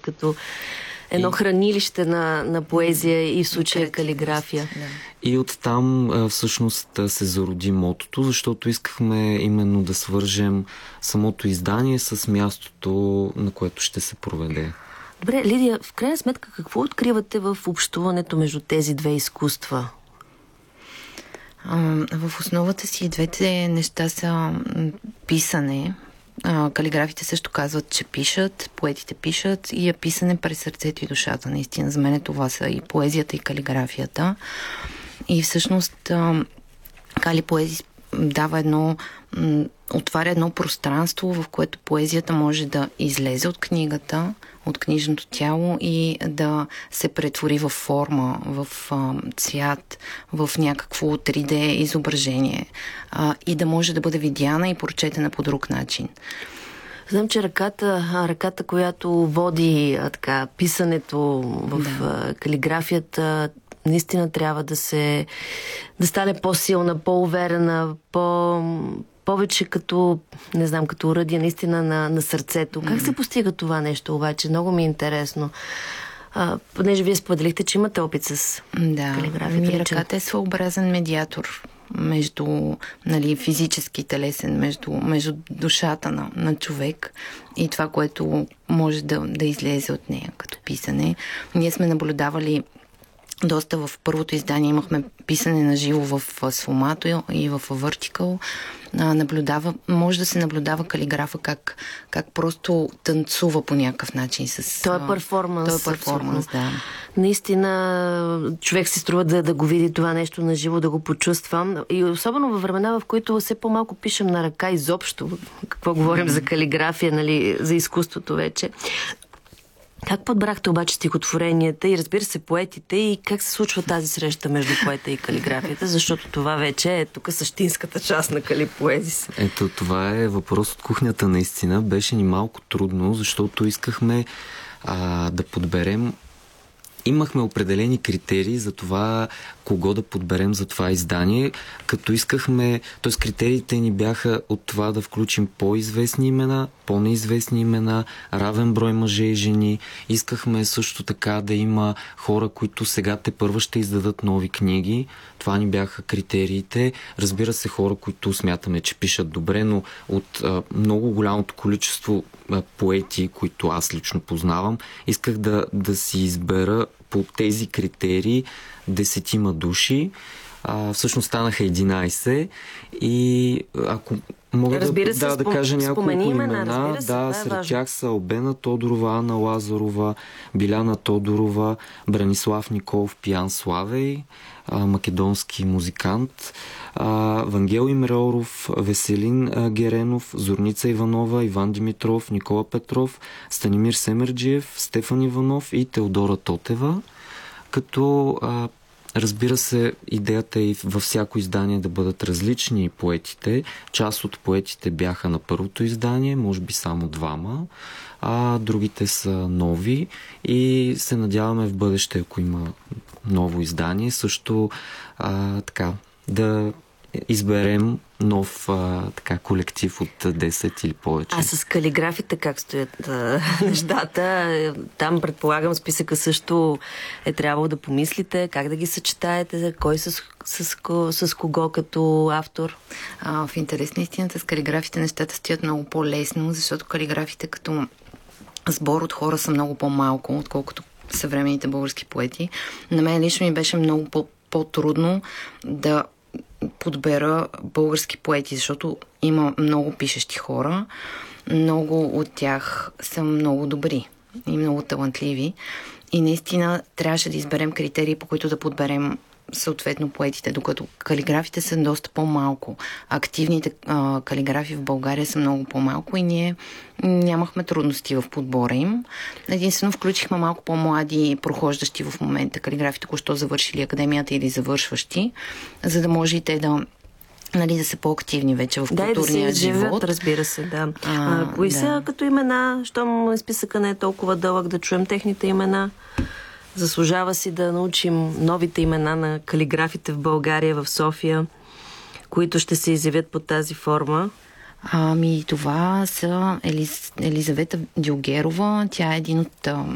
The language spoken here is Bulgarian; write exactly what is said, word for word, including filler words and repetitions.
като едно и... хранилище на, на поезия и в случая калиграфия. Да. И оттам всъщност се зароди мотото, защото искахме именно да свържем самото издание с мястото, на което ще се проведе. Добре, Лидия, в крайна сметка какво откривате в общуването между тези две изкуства? В основата си двете неща са писане. Калиграфите също казват, че пишат, поетите пишат и е писане през сърцето и душата. Наистина, за мен това са и поезията, и калиграфията. И всъщност Кали поезия дава едно, отваря едно пространство, в което поезията може да излезе от книгата, от книжното тяло и да се претвори в форма, в а, цвят, в някакво три Д изображение а, и да може да бъде видяна и прочетена по друг начин. Знам, че ръката, ръката която води а, така, писането в да. калиграфията, наистина трябва да се да стане по-силна, по-уверена, по повече като, не знам, като уръдие наистина на, на сърцето. Как се постига това нещо обаче? Много ми е интересно. А, понеже вие споделихте, че имате опит с да, калиграфията. Ми ръката е своеобразен медиатор между, нали, физически телесен, между, между душата на, на човек и това, което може да, да излезе от нея като писане. Ние сме наблюдавали доста в първото издание, имахме писане на живо в Сфомато и в Vertical. Наблюдава, може да се наблюдава калиграфа как, как просто танцува по някакъв начин. С, той е перформанс. Той е перформанс, да. Наистина, човек се струва да, да го види това нещо на живо, да го почувства. И особено във времена, в които все по-малко пишем на ръка изобщо. Какво говорим mm-hmm. за калиграфия, нали, за изкуството вече. Как подбрахте обаче стихотворенията и, разбира се, поетите, и как се случва тази среща между поета и калиграфията, защото това вече е тук същинската част на калипоезис. Ето, това е въпрос от кухнята наистина. Беше ни малко трудно, защото искахме а, да подберем. Имахме определени критерии за това кого да подберем за това издание, като искахме, т.е. критериите ни бяха от това да включим по-известни имена, по-неизвестни имена, равен брой мъже и жени. Искахме също така да има хора, които сега тепърва ще издадат нови книги. Това ни бяха критериите. Разбира се, хора, които смятаме, че пишат добре, но от а, много голямото количество а, поети, които аз лично познавам, исках да, да си избера по тези критерии десетима души. А, всъщност станаха единайсет и ако мога разбира да, се, да, спом... да кажа няколко имена, имена се, да, е сред важно. тях са Албена Тодорова, Ана Лазарова, Биляна Тодорова, Бранислав Николов, Пиян Славей, а, македонски музикант, а, Вангел Имреоров, Веселин а, Геренов, Зорница Иванова, Иван Димитров, Никола Петров, Станимир Семерджиев, Стефан Иванов и Теодора Тотева, като а, разбира се, идеята е във всяко издание да бъдат различни поетите. Част от поетите бяха на първото издание, може би само двама, а другите са нови и се надяваме в бъдеще, ако има ново издание, също а, така да изберем нов а, така, колектив от десет или повече. А с калиграфите как стоят а, нещата? Там, предполагам, списъка също е трябвало да помислите как да ги съчетаете, кой с, с, с, с кого като автор? А, в интерес на истината с калиграфите нещата стоят много по-лесно, защото калиграфите като сбор от хора са много по-малко, отколкото съвременните български поети. На мен лично ми беше много по- по-трудно да подбера български поети, защото има много пишещи хора. Много от тях са много добри и много талантливи. И наистина трябваше да изберем критерии, по които да подберем съответно поетите, докато калиграфите са доста по-малко. Активните а, калиграфи в България са много по-малко и ние нямахме трудности в подбора им. Единствено включихме малко по-млади прохождащи в момента калиграфи, току-що завършили академията или завършващи, за да може и те да, нали, да са по-активни вече в да, културния да живот. живот. Разбира се, да. А, а, кои да. са като имена, щом списъка не е толкова дълъг, да чуем техните имена? Заслужава си да научим новите имена на калиграфите в България, в София, които ще се изявят под тази форма. Ами това са Елиз, Елизавета Дюгерова. Тя е един от